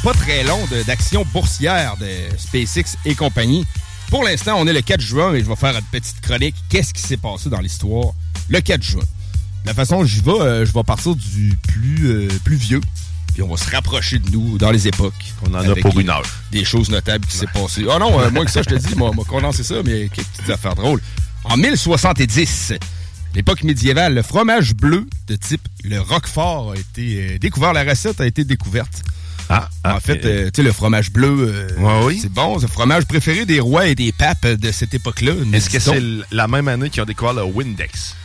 pas très long d'action boursière de SpaceX et compagnie. Pour l'instant, on est le 4 juin et je vais faire une petite chronique. Qu'est-ce qui s'est passé dans l'histoire le 4 juin? De la façon dont je vais partir du plus vieux. Puis on va se rapprocher de nous dans les époques. On en a pour une heure. Des choses notables qui s'est passées. Oh non, moins que ça, je te dis, moi condenser ça, mais quelques petites affaires drôles. En 1070, l'époque médiévale, le fromage bleu de type le Roquefort a été découvert. La recette a été découverte. En fait, tu sais, le fromage bleu, oui. C'est bon. C'est le fromage préféré des rois et des papes de cette époque-là. Est-ce que c'est la même année qu'ils ont découvert le Windex?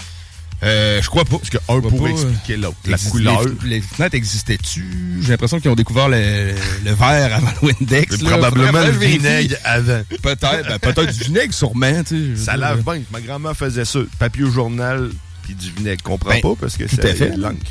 Je crois pas. Parce qu'un pourrait expliquer l'autre. La couleur. Les fenêtres existaient-tu? J'ai l'impression qu'ils ont découvert le verre avant le Windex. Probablement le vinaigre avant. Peut-être. Peut-être du vinaigre, sûrement. Ça lave bien. Ma grand-mère faisait ça. Papier au journal puis du vinaigre. Je comprends pas parce que c'est de l'encre.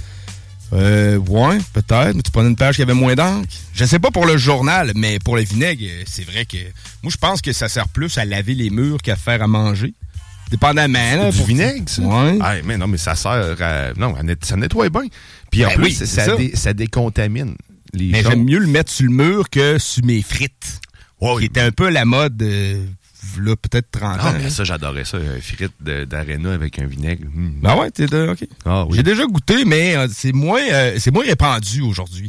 Ouais, peut-être. Mais tu prenais une page qui avait moins d'encre. Je sais pas pour le journal, mais pour le vinaigre, c'est vrai que... Moi, je pense que ça sert plus à laver les murs qu'à faire à manger. Dépendamment. Là, du vinaigre, ça? Ouais. Ah, mais non, mais ça sert à... Non, ça nettoie bien. Puis en plus, ça décontamine les mais choses. J'aime mieux le mettre sur le mur que sur mes frites. Ouais, qui était un peu la mode, là, peut-être 30 ans. Mais ça, j'adorais ça. Frites d'aréna avec un vinaigre. Ben ouais, OK. Ah, oui. J'ai déjà goûté, mais c'est moins répandu aujourd'hui.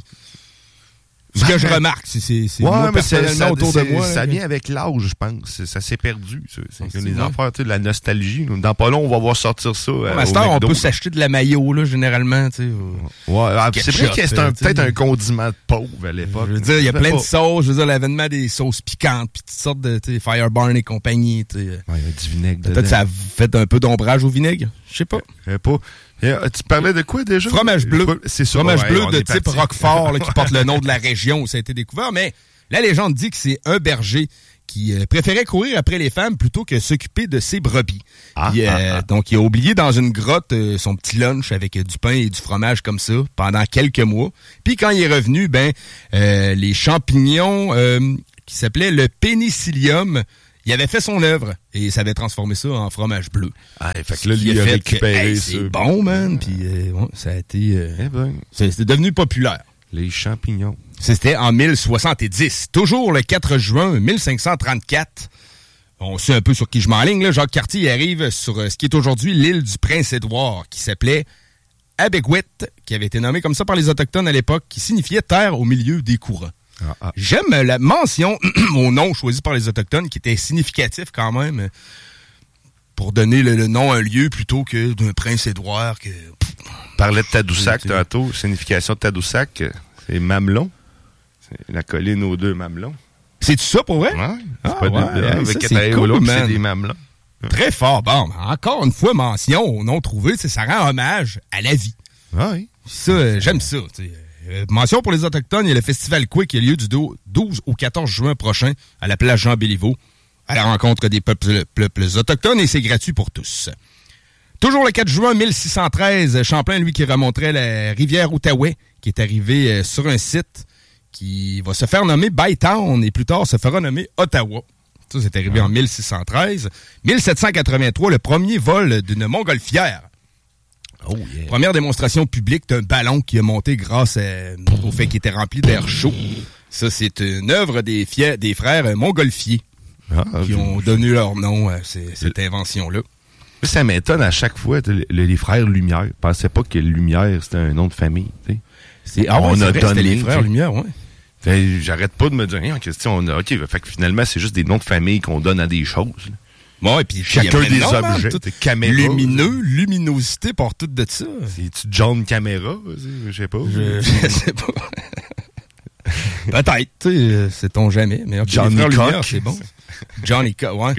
Ce que je remarque, c'est moi personnellement autour de moi. Ça vient avec l'âge, je pense. Ça s'est perdu. C'est les affaires, tu sais, de la nostalgie. Dans pas long, on va voir sortir ça. On peut s'acheter de la mayo, là, généralement. Tu sais, c'est vrai que c'était peut-être un condiment de pauvre à l'époque. Je veux dire, il y a plein de sauces. Je veux dire, l'avènement des sauces piquantes, puis toutes sortes de Fireburn et compagnie. Il y a du vinaigre dedans. Peut-être ça a fait un peu d'ombrage au vinaigre. Je sais pas. Tu parlais de quoi déjà? Fromage bleu. C'est ça. Fromage bleu de type Roquefort qui porte le nom de la région où ça a été découvert. Mais la légende dit que c'est un berger qui préférait courir après les femmes plutôt que s'occuper de ses brebis. Donc, il a oublié dans une grotte son petit lunch avec du pain et du fromage comme ça pendant quelques mois. Puis quand il est revenu, les champignons qui s'appelaient le pénicillium, il avait fait son œuvre et ça avait transformé ça en fromage bleu. Fait que là, lui, il a récupéré ça. C'est bon, man. Puis ça a été... c'est devenu populaire. Les champignons. C'était en 1070. Toujours le 4 juin 1534. On sait un peu sur qui je m'enligne, là. Jacques Cartier arrive sur ce qui est aujourd'hui l'île du Prince-Édouard, qui s'appelait Abegwit, qui avait été nommé comme ça par les Autochtones à l'époque, qui signifiait terre au milieu des courants. J'aime la mention au nom choisi par les Autochtones, qui était significatif quand même, pour donner le nom à un lieu plutôt que d'un Prince-Édouard. Parlait de Tadoussac tantôt. Signification de Tadoussac, c'est Mamelon. C'est la colline aux deux Mamelons. C'est-tu ça pour vrai? C'est c'est des Mamelons. Très fort. Bon, encore une fois, mention au nom trouvé, ça rend hommage à la vie. Oui. Ça, j'aime ça. Mention pour les Autochtones, il y a le Festival Coué qui a lieu du 12 au 14 juin prochain à la place Jean-Béliveau, à la rencontre des peuples autochtones, et c'est gratuit pour tous. Toujours le 4 juin 1613, Champlain, lui, qui remonterait la rivière Outaouais, qui est arrivé sur un site qui va se faire nommer Bytown et plus tard se fera nommer Ottawa. Ça, c'est arrivé en 1613. 1783, le premier vol d'une montgolfière. Oh yeah. Première démonstration publique d'un ballon qui a monté grâce au fait qu'il était rempli d'air chaud. Ça, c'est une œuvre des frères Montgolfier qui ont donné leur nom à cette invention-là. Ça m'étonne à chaque fois, les frères Lumière. Je pensais pas que Lumière, c'était un nom de famille. On a donné les frères Lumière, oui. J'arrête pas de me dire, en question, fait que finalement, c'est juste des noms de famille qu'on donne à des choses. Bon, et puis chacun des objets. Caméra. Luminosité pour tout de ça. C'est-tu John Caméra? Je sais pas. Je sais pas. Peut-être, tu sais, sait-on jamais. Mais Johnny Cock, c'est bon. Johnny Cock, ouais.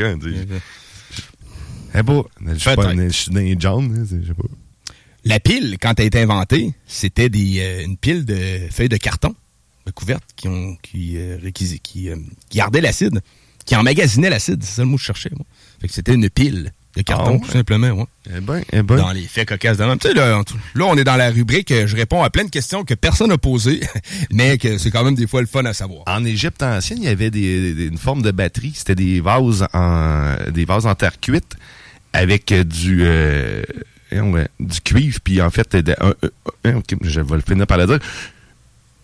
Je suis dans John, je sais pas. La pile, quand elle a été inventée, c'était une pile de feuilles de carton, de couvertes, qui gardaient l'acide, qui emmagasinaient l'acide. C'est ça le mot que je cherchais, moi. Fait que c'était une pile de carton, tout simplement, ouais. Dans les faits cocasses de même. Tu sais, là, on est dans la rubrique, je réponds à plein de questions que personne n'a posées, mais que c'est quand même des fois le fun à savoir. En Égypte ancienne, il y avait une forme de batterie. C'était des vases en terre cuite avec du cuivre, puis en fait, je vais le finir par le dire,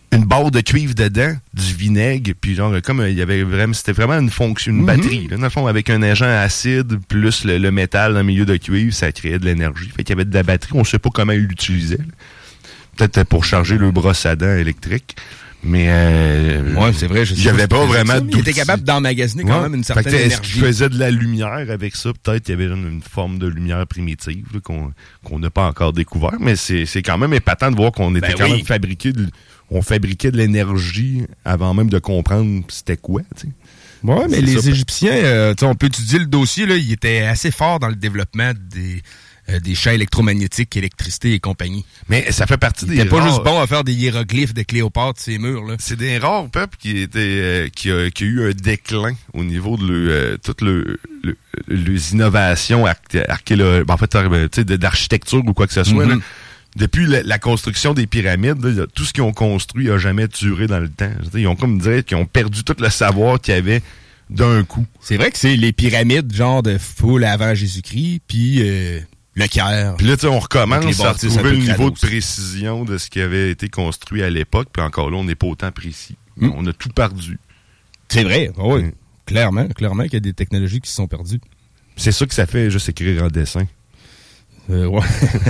une barre de cuivre dedans, du vinaigre, puis genre comme il y avait vraiment, c'était vraiment une fonction, une batterie. Là, dans le fond, avec un agent acide plus le métal dans le milieu de cuivre, ça créait de l'énergie. Fait qu'il y avait de la batterie, on sait pas comment ils l'utilisaient. Là. Peut-être pour charger le brosse à dents électrique. Mais ouais, c'est vrai, j'avais pas vraiment d'outils. Il était capable d'emmagasiner quand même une certaine énergie. Est-ce qu'il faisait de la lumière avec ça? Peut-être qu'il y avait une forme de lumière primitive là, qu'on n'a pas encore découvert, mais c'est quand même épatant de voir qu'on était quand même on fabriquait de l'énergie avant même de comprendre c'était quoi, tu sais. Ouais, mais les Égyptiens, on peut étudier le dossier, là, ils étaient assez forts dans le développement des champs électromagnétiques, électricité et compagnie. Mais ça fait partie des rares... C'était pas juste bon à faire des hiéroglyphes de Cléopâtre, ces murs, là. C'est des rares peuples qui a eu un déclin au niveau de toutes les innovations archéologiques, en fait, d'architecture ou quoi que ce soit, là. Depuis la construction des pyramides, là, tout ce qu'ils ont construit a jamais duré dans le temps. Ils ont comme dire qu'ils ont perdu tout le savoir qu'il y avait d'un coup. C'est vrai que c'est les pyramides, genre de foule avant Jésus-Christ, puis le Caire. Puis là, on recommence à retrouver le niveau de précision de ce qui avait été construit à l'époque, puis encore là, on n'est pas autant précis. On a tout perdu. C'est vrai, oui. Clairement qu'il y a des technologies qui se sont perdues. C'est ça que ça fait, juste écrire en dessin. Ouais.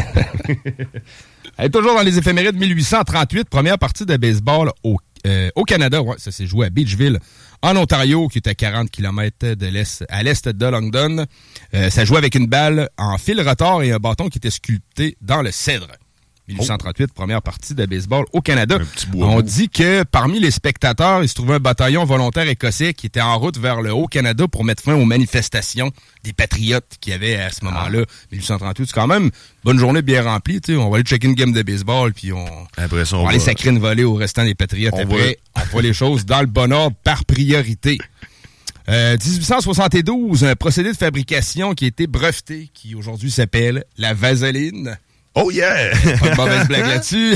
Toujours dans les éphémérides 1838, première partie de baseball au Canada. Ouais, ça s'est joué à Beachville, en Ontario, qui est à 40 km à l'est de London. Ça jouait avec une balle en fil retors et un bâton qui était sculpté dans le cèdre. 1838, première partie de baseball au Canada. On dit que parmi les spectateurs, il se trouvait un bataillon volontaire écossais qui était en route vers le Haut-Canada pour mettre fin aux manifestations des patriotes qu'il y avait à ce moment-là. 1838, c'est quand même bonne journée bien remplie. T'sais. On va aller checker une game de baseball, puis on va aller sacrer une volée au restant des patriotes. Après, on voit les choses dans le bon ordre par priorité. 1872, un procédé de fabrication qui a été breveté, qui aujourd'hui s'appelle la vaseline. Oh yeah! Pas de mauvaise blague là-dessus.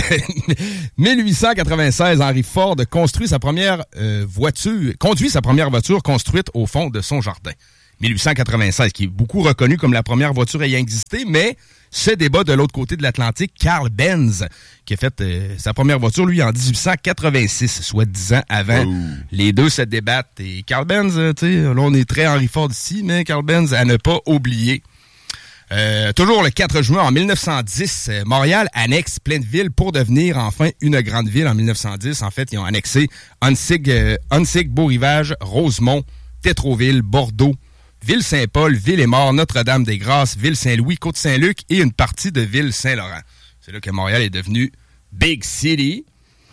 1896, Henry Ford conduit sa première voiture construite au fond de son jardin. 1896, qui est beaucoup reconnu comme la première voiture ayant existé, mais se débat de l'autre côté de l'Atlantique, Carl Benz, qui a fait sa première voiture, lui, en 1886, soit 10 ans avant. Les deux se débattent. Et Carl Benz, tu sais, là, on est très Henry Ford ici, mais Carl Benz, à ne pas oublier. Toujours le 4 juin en 1910, Montréal annexe Plainville pour devenir enfin une grande ville en 1910. En fait, ils ont annexé Huntsic, Beau-Rivage, Rosemont, Tétroville, Bordeaux, Ville-Saint-Paul, Ville-et-Mort, Notre-Dame-des-Grâces, Ville-Saint-Louis, Côte-Saint-Luc et une partie de Ville-Saint-Laurent. C'est là que Montréal est devenu Big City.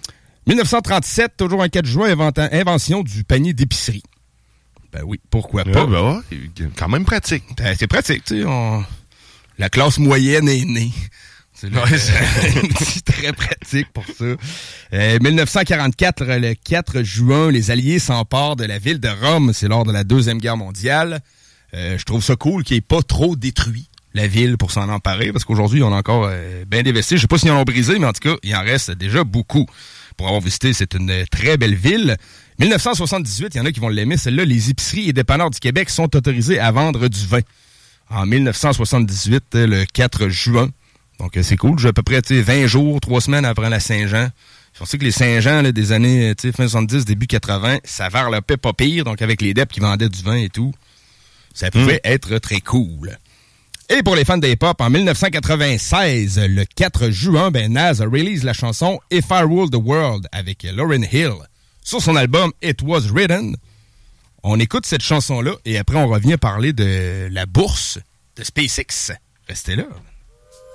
1937, toujours un 4 juin, invention du panier d'épicerie. Ben oui, pourquoi pas? Ben ouais, quand même pratique. C'est pratique, tu sais. La classe moyenne est née. C'est très pratique pour ça. 1944, le 4 juin, les Alliés s'emparent de la ville de Rome. C'est lors de la Deuxième Guerre mondiale. Je trouve ça cool qu'il n'ait pas trop détruit la ville pour s'en emparer, parce qu'aujourd'hui, on a encore bien des vestiges. Je sais pas s'ils en ont brisé, mais en tout cas, il en reste déjà beaucoup. Pour avoir visité, c'est une très belle ville. 1978, il y en a qui vont l'aimer, celle-là. Les épiceries et dépanneurs du Québec sont autorisés à vendre du vin. En 1978, le 4 juin. Donc, c'est cool. J'ai à peu près 20 jours, 3 semaines après la Saint-Jean. On sait que les Saint-Jean là, des années fin 70, début 80, ça varlopait pas pire. Donc, avec les DEP qui vendaient du vin et tout, ça pouvait être très cool. Et pour les fans d'hip-hop, en 1996, le 4 juin, Nas release la chanson If I Rule the World avec Lauryn Hill sur son album It Was Written. On écoute cette chanson-là et après, on revient parler de la bourse de SpaceX. Restez là.